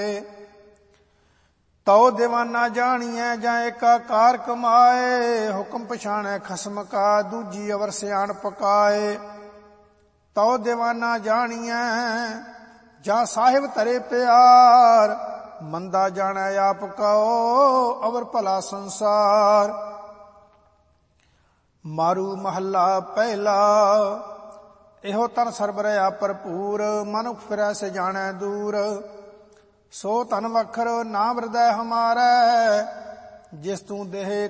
ਤਉ ਦੀਵਾਨਾ ਜਾਣੀਐ ਜਾਂ ਏਕਾ ਕਾਰ ਕਮਾਏ। ਹੁਕਮ ਪਛਾਣੈ ਖਸਮ ਕਾ ਦੂਜੀ ਅਵਰ ਸਿਆਣ ਪਕਾਏ। ਤਉ ਦੀਵਾਨਾ ਜਾਣੀਐ ਜਾਂ ਸਾਹਿਬ ਧਰੇ ਪਿਆਰ। ਮੰਦਾ ਜਾਣੈ ਆਪ ਕਉ ਅਵਰ ਭਲਾ ਸੰਸਾਰ। ਮਾਰੂ ਮਹੱਲਾ ਪਹਿਲਾ। ਇਹੋ ਤਨ ਸਰਬ ਰਹਾ ਭਰਪੂਰ। ਮਨੁਖ ਫਿਰੈ ਸੇ ਜਾਣੈ ਦੂਰ। ਸੋ ਧਨ ਵਖਰ ਨਾਮ ਹਿਰਦੈ ਹਮਾਰੈ। ਜਿਸ ਤੂੰ ਦੇਹ